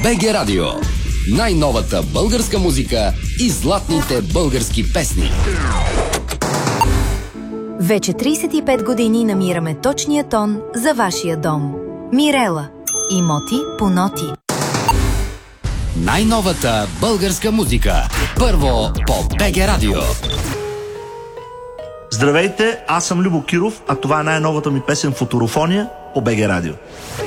БГ Радио. Най-новата българска музика и златните български песни. Вече 35 години намираме точния тон за вашия дом. Мирела. Имоти по ноти. Най-новата българска музика. Първо по БГ Радио. Здравейте, аз съм Любо Киров, а това е най-новата ми песен "Футурофония" по БГ Радио.